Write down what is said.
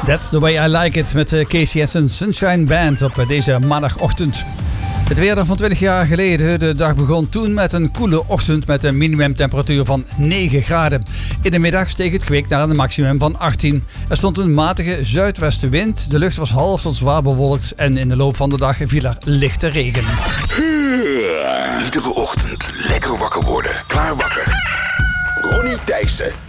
That's the way I like it met Casey en zijn Sunshine Band op deze maandagochtend. Het weer dan van 20 jaar geleden. De dag begon toen met een koele ochtend met een minimumtemperatuur van 9 graden. In de middag steeg het kwik naar een maximum van 18. Er stond een matige zuidwestenwind. De lucht was half tot zwaar bewolkt en in de loop van de dag viel er lichte regen. Iedere ochtend lekker wakker worden. Klaar wakker. Ronnie Thijssen